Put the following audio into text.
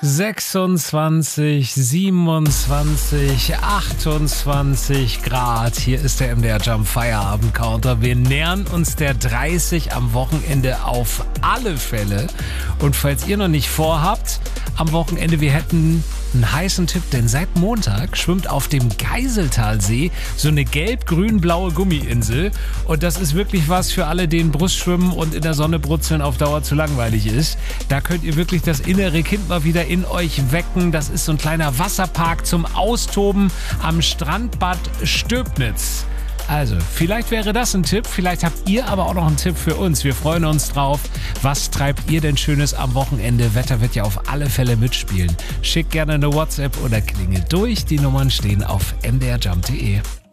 26, 27, 28 Grad. Hier ist der MDR Jump Feierabend Counter. Wir nähern uns der 30 am Wochenende auf alle Fälle. Und falls ihr noch nicht vorhabt, am Wochenende, wir hätten einen heißen Tipp, denn seit Montag schwimmt auf dem Geiseltalsee so eine gelb-grün-blaue Gummiinsel. Und das ist wirklich was für alle, denen Brustschwimmen und in der Sonne brutzeln auf Dauer zu langweilig ist. Da könnt ihr wirklich das innere Kind mal wieder in euch wecken. Das ist so ein kleiner Wasserpark zum Austoben am Strandbad Stöbnitz. Also, vielleicht wäre das ein Tipp, vielleicht habt ihr aber auch noch einen Tipp für uns. Wir freuen uns drauf. Was treibt ihr denn Schönes am Wochenende? Wetter wird ja auf alle Fälle mitspielen. Schickt gerne eine WhatsApp oder klingelt durch. Die Nummern stehen auf mdrjump.de.